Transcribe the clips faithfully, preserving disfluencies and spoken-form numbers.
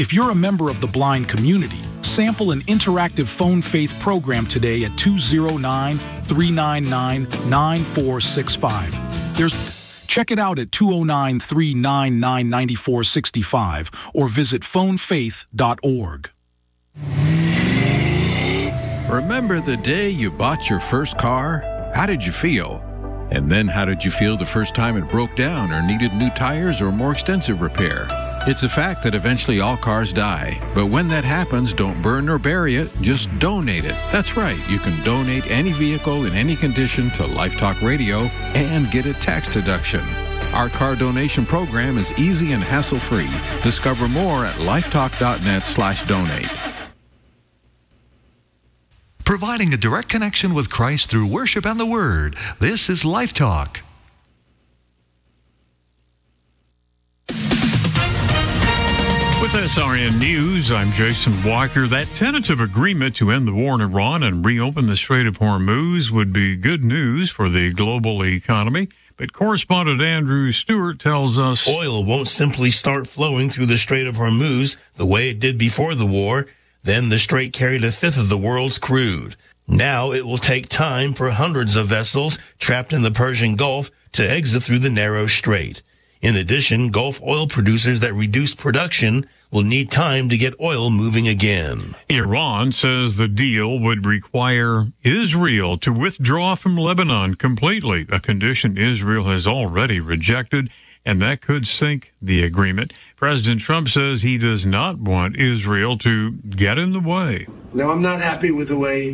If you're a member of the blind community, sample an interactive phone faith program today at two oh nine, three nine nine, nine four six five. There's Check it out at two oh nine, three nine nine, nine four six five or visit phone faith dot org. Remember the day you bought your first car? How did you feel? And then how did you feel the first time it broke down or needed new tires or more extensive repair? It's a fact that eventually all cars die. But when that happens, don't burn or bury it, just donate it. That's right, you can donate any vehicle in any condition to Life Talk Radio and get a tax deduction. Our car donation program is easy and hassle-free. Discover more at lifetalk.net slash donate. Providing a direct connection with Christ through worship and the Word. This is Life Talk. With S R N News, I'm Jason Walker. That tentative agreement to end the war in Iran and reopen the Strait of Hormuz would be good news for the global economy. But correspondent Andrew Stewart tells us oil won't simply start flowing through the Strait of Hormuz the way it did before the war. Then the strait carried a fifth of the world's crude. Now it will take time for hundreds of vessels trapped in the Persian Gulf to exit through the narrow strait. In addition, Gulf oil producers that reduced production will need time to get oil moving again. Iran says the deal would require Israel to withdraw from Lebanon completely, a condition Israel has already rejected, and that could sink the agreement. President Trump says he does not want Israel to get in the way. Now, I'm not happy with the way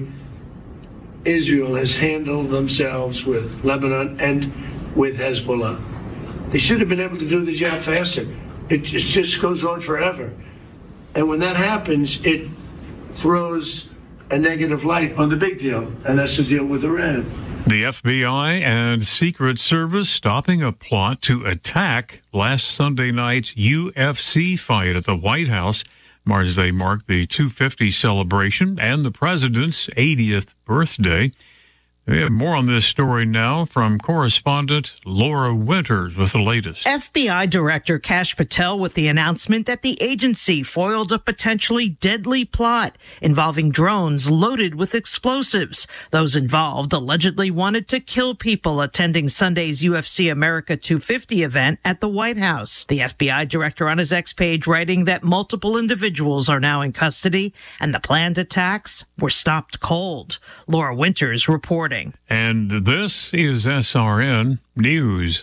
Israel has handled themselves with Lebanon and with Hezbollah. They should have been able to do the job faster. It just goes on forever. And when that happens, it throws a negative light on the big deal, and that's the deal with Iran. The F B I and Secret Service stopping a plot to attack last Sunday night's U F C fight at the White House as they mark the two fifty celebration and the president's eightieth birthday. We have more on this story now from correspondent Laura Winters with the latest. F B I Director Kash Patel with the announcement that the agency foiled a potentially deadly plot involving drones loaded with explosives. Those involved allegedly wanted to kill people attending Sunday's U F C America two fifty event at the White House. The F B I Director on his X page writing that multiple individuals are now in custody and the planned attacks were stopped cold. Laura Winters reporting. And this is S R N News.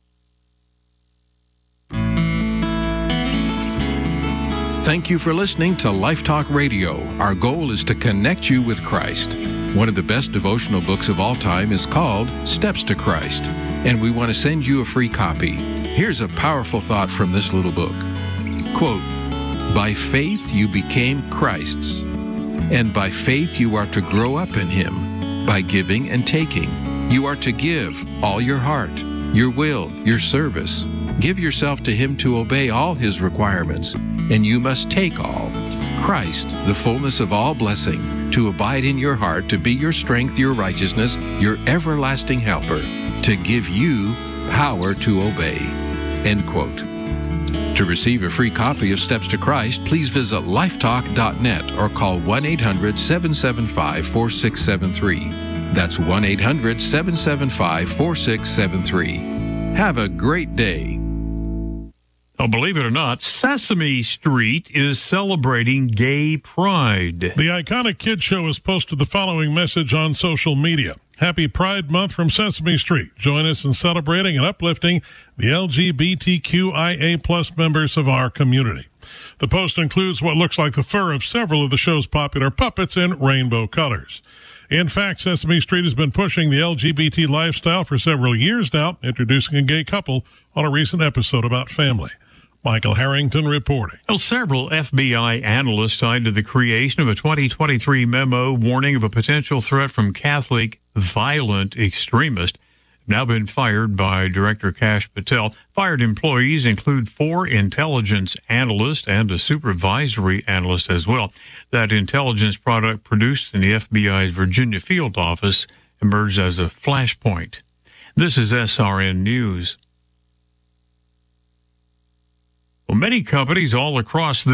Thank you for listening to Life Talk Radio. Our goal is to connect you with Christ. One of the best devotional books of all time is called Steps to Christ, and we want to send you a free copy. Here's a powerful thought from this little book. Quote, "By faith you became Christ's, and by faith you are to grow up in Him. By giving and taking, you are to give all your heart, your will, your service. Give yourself to Him to obey all His requirements, and you must take all. Christ, the fullness of all blessing, to abide in your heart, to be your strength, your righteousness, your everlasting helper, to give you power to obey." End quote. To receive a free copy of Steps to Christ, please visit lifetalk dot net or call one eight hundred, seven seven five, four six seven three. That's one eight hundred, seven seven five, four six seven three. Have a great day. Oh, believe it or not, Sesame Street is celebrating Gay Pride. The iconic kids show has posted the following message on social media. Happy Pride Month from Sesame Street. Join us in celebrating and uplifting the L G B T Q I A plus members of our community. The post includes what looks like the fur of several of the show's popular puppets in rainbow colors. In fact, Sesame Street has been pushing the L G B T lifestyle for several years now, introducing a gay couple on a recent episode about family. Michael Harrington reporting. Well, several F B I analysts tied to the creation of a twenty twenty-three memo warning of a potential threat from Catholic violent extremists have now been fired by Director Kash Patel. Fired employees include four intelligence analysts and a supervisory analyst as well. That intelligence product produced in the F B I's Virginia field office emerged as a flashpoint. This is S R N News. Well, many companies all across the